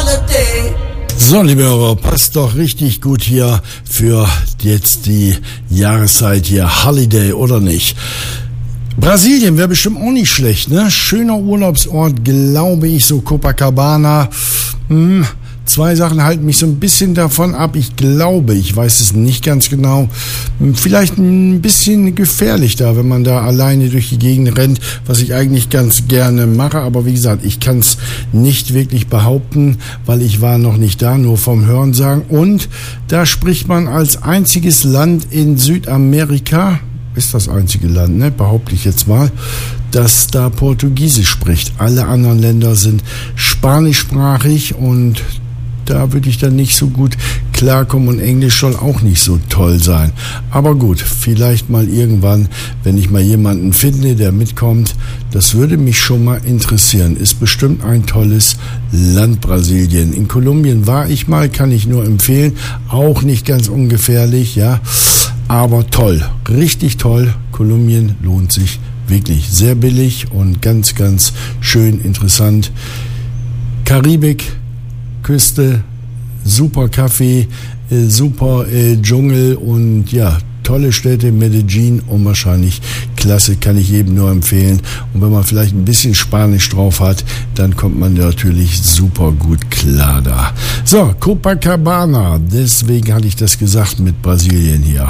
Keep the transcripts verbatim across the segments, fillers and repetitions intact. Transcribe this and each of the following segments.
holiday. So, liebe Hörer, passt doch richtig gut hier für jetzt die Jahreszeit hier, Holiday oder nicht. Brasilien wäre bestimmt auch nicht schlecht, ne? Schöner Urlaubsort, glaube ich, so Copacabana. Hm, zwei Sachen halten mich so ein bisschen davon ab. Ich glaube, ich weiß es nicht ganz genau. Vielleicht ein bisschen gefährlich da, wenn man da alleine durch die Gegend rennt, was ich eigentlich ganz gerne mache. Aber wie gesagt, ich kann es nicht wirklich behaupten, weil ich war noch nicht da, nur vom Hörensagen. Und da spricht man als einziges Land in Südamerika, ist das einzige Land, ne, behaupte ich jetzt mal, das da Portugiesisch spricht. Alle anderen Länder sind spanischsprachig und da würde ich dann nicht so gut klarkommen und Englisch soll auch nicht so toll sein. Aber gut, vielleicht mal irgendwann, wenn ich mal jemanden finde, der mitkommt, das würde mich schon mal interessieren. Ist bestimmt ein tolles Land, Brasilien. In Kolumbien war ich mal, kann ich nur empfehlen. Auch nicht ganz ungefährlich, ja. Aber toll, richtig toll. Kolumbien lohnt sich wirklich. Sehr billig und ganz, ganz schön interessant. Karibik, Küste, super Kaffee, äh, super äh, Dschungel und ja, tolle Städte, Medellin unwahrscheinlich klasse, kann ich jedem nur empfehlen. Und wenn man vielleicht ein bisschen Spanisch drauf hat, dann kommt man natürlich super gut klar da. So, Copacabana, deswegen hatte ich das gesagt mit Brasilien hier.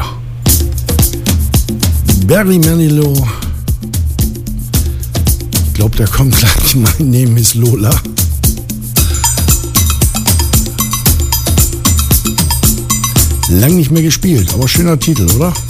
Barry Manilow. Ich glaube, da kommt gleich mein Name ist Lola. Lang nicht mehr gespielt, aber schöner Titel, oder?